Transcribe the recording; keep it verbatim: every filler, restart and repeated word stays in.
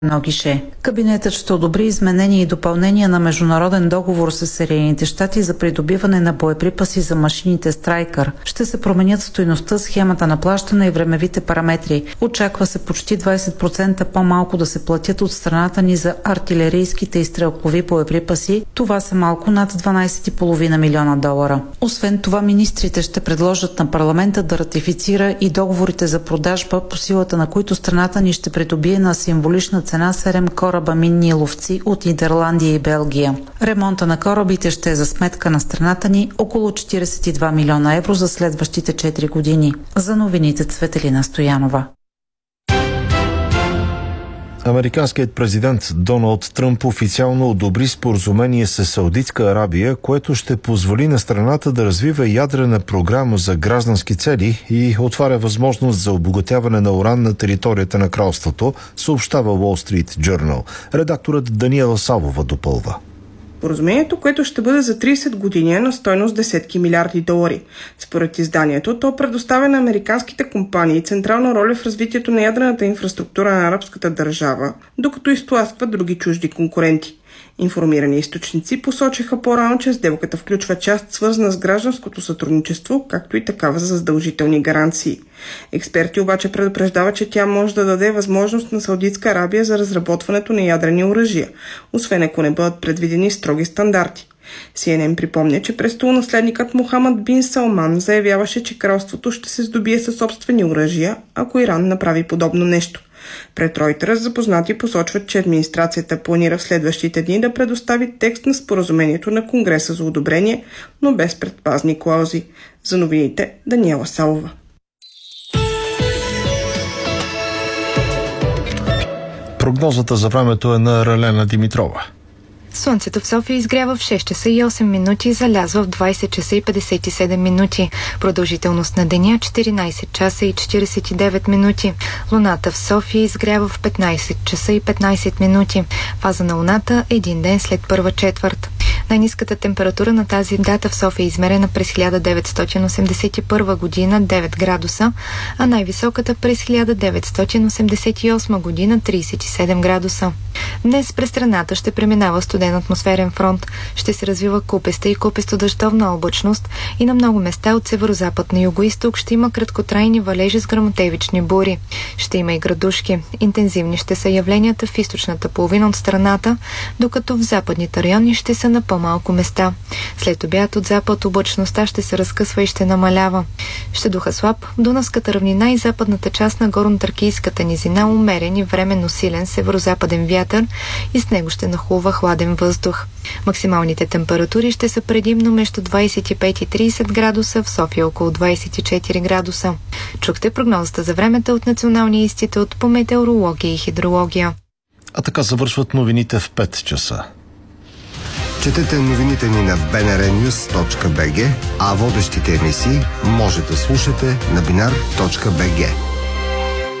едно гише. Кабинетът ще одобри изменения и допълнения на международен договор с Съединените щати за придобиване на боеприпаси за машините Страйкър. Ще се променят стойността, схемата на плащане и времевите параметри. Очаква се почти двадесет процента по-малко да се платят от страната ни за артилерийските и стрелкови боеприпаси. Това са малко над дванадесет и половина милиона долара. Освен това, министрите ще предложат на парламента да ратифицира и договорите за продажба, по силата на които страната ни ще придобие на символична цена седем кораба минни ловци от Нидерландия и Белгия. Ремонта на корабите ще е за сметка на страната ни около четиридесет и два милиона евро за следващите четири години. За новините Цветелина Стоянова. Американският президент Доналд Тръмп официално одобри споразумение с Саудитска Арабия, което ще позволи на страната да развива ядрена програма за граждански цели и отваря възможност за обогатяване на уран на територията на кралството, съобщава Wall Street Journal. Редакторът Даниела Савова допълва. Споразумението, което ще бъде за тридесет години, е на стойност десетки милиарди долари. Според изданието, то предоставя на американските компании централна роля в развитието на ядрената инфраструктура на арабската държава, докато изтласква други чужди конкуренти. Информирани източници посочиха по-рано, че сделката включва част, свързана с гражданското сътрудничество, както и такава за задължителни гаранции. Експерти обаче предупреждават, че тя може да даде възможност на Саудитска Арабия за разработването на ядрени оръжия, освен ако не бъдат предвидени строги стандарти. Си Ен Ен припомня, че престолонаследникът Мохамед бин Салман заявяваше, че кралството ще се здобие със собствени оръжия, ако Иран направи подобно нещо. Пред Reuters запознати посочват, че администрацията планира в следващите дни да предостави текст на споразумението на Конгреса за одобрение, но без предпазни клаузи. За новините Даниела Салова. Прогнозата за времето е на Ралена Димитрова. Слънцето в София изгрява в шест часа и осем минути и залязва в двадесет часа и петдесет и седем минути. Продължителност на деня четиринадесет часа и четиридесет и девет минути. Луната в София изгрява в петнадесет часа и петнадесет минути. Фаза на Луната един ден след първа четвърт. Най-ниската температура на тази дата в София е измерена през хиляда деветстотин осемдесет и първа година девет градуса, а най-високата през хиляда деветстотин осемдесет и осма година тридесет и седем градуса. Днес през страната ще преминава студен атмосферен фронт, ще се развива купеста и купесто-дъждовна облачност и на много места от северозапад на югоизток ще има краткотрайни валежи с гръмотевични бури. Ще има и градушки. Интензивни ще са явленията в източната половина от страната, докато в западните райони ще са на по-малко места. След обяд от запад облачността ще се разкъсва и ще намалява. Ще духа слаб Дунавската равнина и западната част на горно-тракийската низина, умерен и временно силен северозападен вятър и с него ще нахлува хладен въздух. Максималните температури ще са предимно между двадесет и пет и тридесет градуса, в София около двадесет и четири градуса. Чухте прогнозата за времето от Националния институт по метеорология и хидрология. А така завършват новините в пет часа. Четете новините ни на би ен ар нюз точка би джи, а водещите емисии може да слушате на бинар точка би джи.